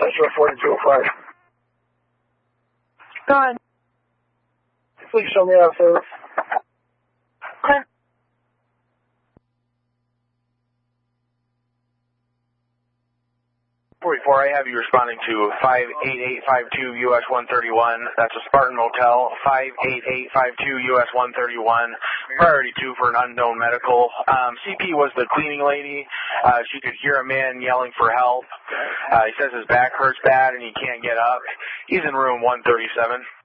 Central 4205. Go ahead. Please show me that service. Okay. I have you responding to 58852 US 131. That's a Spartan Motel. 58852 US 131. Priority 2 for an unknown medical. CP was the cleaning lady. She could hear a man yelling for help. He says his back hurts bad and he can't get up. He's in room 137.